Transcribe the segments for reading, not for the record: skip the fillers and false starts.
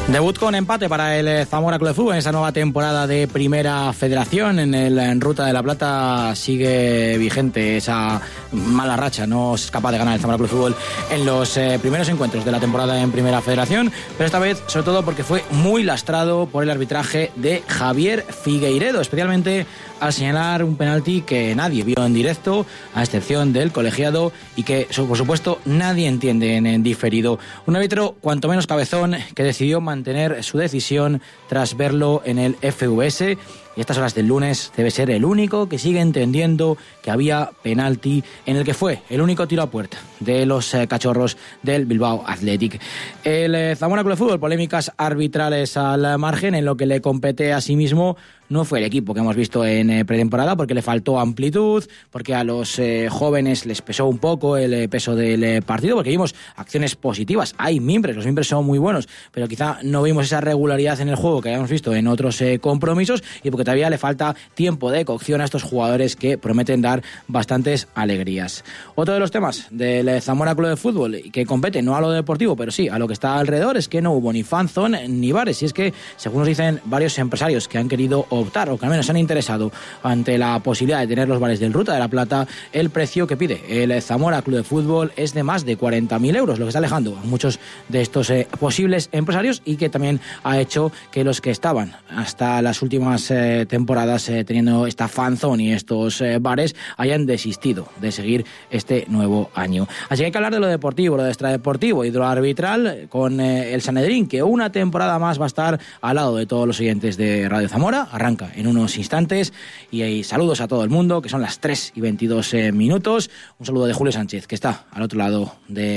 Debut con empate para el Zamora Club de Fútbol en esa nueva temporada de Primera Federación. En Ruta de la Plata sigue vigente esa mala racha. No es capaz de ganar el Zamora Club de Fútbol en los primeros encuentros de la temporada en Primera Federación, pero esta vez sobre todo porque fue muy lastrado por el arbitraje de Javier Figueiredo, especialmente al señalar un penalti que nadie vio en directo, a excepción del colegiado, y que por supuesto nadie entiende en diferido. Un árbitro cuanto menos cabezón que decidió mantener su decisión tras verlo en el FVS, y a estas horas del lunes debe ser el único que sigue entendiendo que había penalti en el que fue el único tiro a puerta de los cachorros del Bilbao Athletic. El Zamora Club de Fútbol, polémicas arbitrales al margen. En lo que le compete a sí mismo, no fue el equipo que hemos visto en pretemporada, porque le faltó amplitud, porque a los jóvenes les pesó un poco el peso del partido, porque vimos acciones positivas. Hay mimbres, los mimbres son muy buenos, pero quizá no vimos esa regularidad en el juego que habíamos visto en otros compromisos, y porque todavía le falta tiempo de cocción a estos jugadores que prometen dar bastantes alegrías. Otro de los temas del Zamora Club de Fútbol, que compete no a lo deportivo, pero sí a lo que está alrededor, es que no hubo ni fanzone ni bares, y es que, según nos dicen varios empresarios que han querido optar, o que al menos se han interesado ante la posibilidad de tener los bares del Ruta de la Plata, el precio que pide el Zamora Club de Fútbol es de más de 40.000 euros, lo que está alejando a muchos de estos posibles empresarios, y que también ha hecho que los que estaban hasta las últimas temporadas teniendo esta fanzone y estos bares hayan desistido de seguir este nuevo año. Así que hay que hablar de lo deportivo, lo de extradeportivo y de lo arbitral con el Sanedrín, que una temporada más va a estar al lado de todos los oyentes de Radio Zamora. Arranca en unos instantes y saludos a todo el mundo, que son las 3:22 minutos. Un saludo de Julio Sánchez, que está al otro lado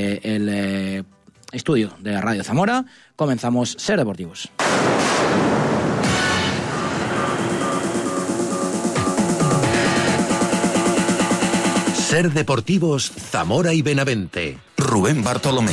del estudio de Radio Zamora. Comenzamos Ser Deportivos. Ser Deportivos Zamora y Benavente. Rubén Bartolomé.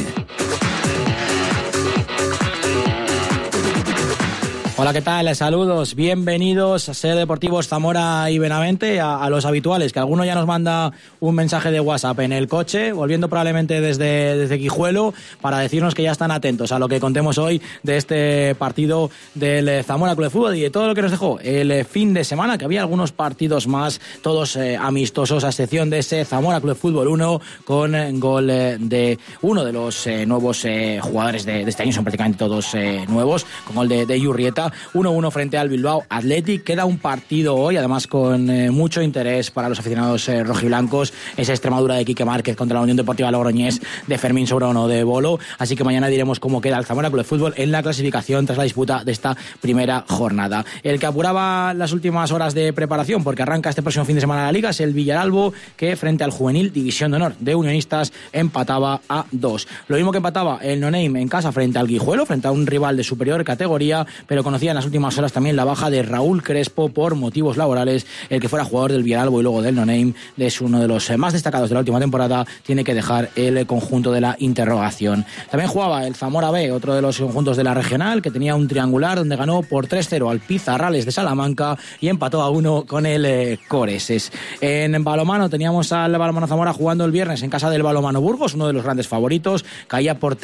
Hola, ¿qué tal? Saludos, bienvenidos a Ser Deportivos Zamora y Benavente, a los habituales, que alguno ya nos manda un mensaje de WhatsApp en el coche, volviendo probablemente desde Guijuelo, para decirnos que ya están atentos a lo que contemos hoy de este partido del Zamora Club de Fútbol y de todo lo que nos dejó el fin de semana, que había algunos partidos más, todos amistosos, a excepción de ese Zamora Club de Fútbol 1, con gol de uno de los nuevos jugadores de este año, son prácticamente todos nuevos, con gol de Yurrieta. 1-1 frente al Bilbao Athletic. Queda un partido hoy, además con mucho interés para los aficionados rojiblancos, esa Extremadura de Quique Márquez contra la Unión Deportiva Logroñés de Fermín Sobrano de Bolo. Así que mañana diremos cómo queda el Zamora Club de Fútbol en la clasificación tras la disputa de esta primera jornada. El que apuraba las últimas horas de preparación, porque arranca este próximo fin de semana la Liga, es el Villaralbo, que frente al Juvenil División de Honor de Unionistas empataba a 2. Lo mismo que empataba el No Name en casa frente al Guijuelo, frente a un rival de superior categoría, pero conocía en las últimas horas también la baja de Raúl Crespo por motivos laborales. El que fuera jugador del Villaralbo y luego del No Name, es uno de los más destacados de la última temporada, tiene que dejar el conjunto de la interrogación. También jugaba el Zamora B, otro de los conjuntos de la regional, que tenía un triangular donde ganó por 3-0 al Pizarrales de Salamanca y empató a 1 con el Coreses. En balonmano teníamos al Balonmano Zamora jugando el viernes en casa del Balonmano Burgos, uno de los grandes favoritos, caía por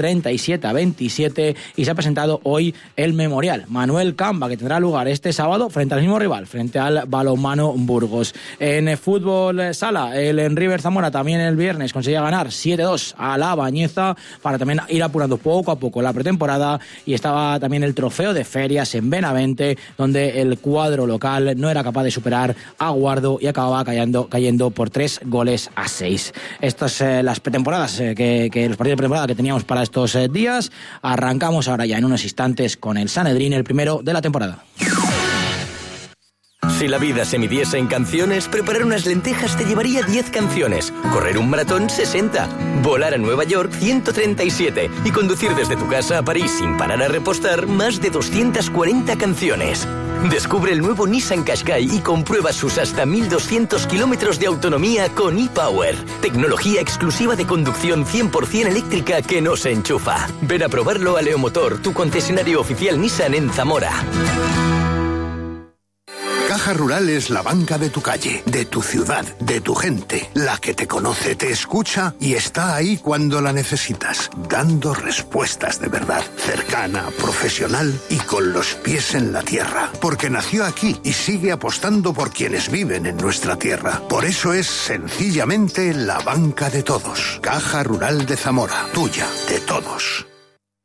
37-27, y se ha presentado hoy el memorial Manuel Camba, que tendrá lugar este sábado frente al mismo rival, frente al Balonmano Burgos. En fútbol sala, el River Zamora también el viernes conseguía ganar 7-2 a la Bañeza, para también ir apurando poco a poco la pretemporada, y estaba también el trofeo de ferias en Benavente, donde el cuadro local no era capaz de superar a Guardo y acababa cayendo por 3-6. Estas las pretemporadas, los partidos de pretemporada que teníamos para estos días. Arrancamos ahora ya en unos instantes con el Sanedrín, el primero de la temporada. Si la vida se midiese en canciones, preparar unas lentejas te llevaría 10 canciones, correr un maratón 60, volar a Nueva York 137 y conducir desde tu casa a París sin parar a repostar más de 240 canciones. Descubre el nuevo Nissan Qashqai y comprueba sus hasta 1.200 kilómetros de autonomía con ePower. Tecnología exclusiva de conducción 100% eléctrica que no se enchufa. Ven a probarlo a Leomotor, tu concesionario oficial Nissan en Zamora. Caja Caja Rural es la banca de tu calle, de tu ciudad, de tu gente, la que te conoce, te escucha y está ahí cuando la necesitas, dando respuestas de verdad, cercana, profesional y con los pies en la tierra, porque nació aquí y sigue apostando por quienes viven en nuestra tierra. Por eso es sencillamente la banca de todos. Caja Rural de Zamora, tuya, de todos.